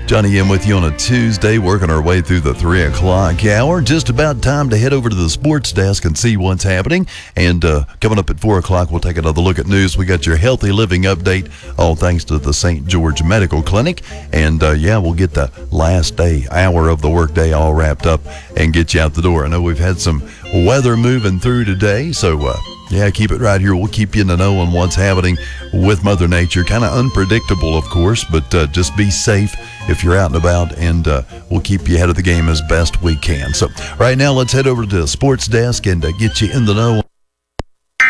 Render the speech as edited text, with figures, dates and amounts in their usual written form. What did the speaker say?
Johnny M with you on a Tuesday, working our way through the 3 o'clock hour. Just about time to head over to the sports desk and see what's happening. And coming up at 4 o'clock, we'll take another look at news. We got your healthy living update, all thanks to the St. George Medical Clinic. And we'll get the last hour of the workday all wrapped up and get you out the door. I know we've had some weather moving through today, so keep it right here. We'll keep you in the know on what's happening with Mother Nature. Kind of unpredictable, of course, but just be safe if you're out and about, and we'll keep you ahead of the game as best we can. So right now, let's head over to the sports desk and get you in the know.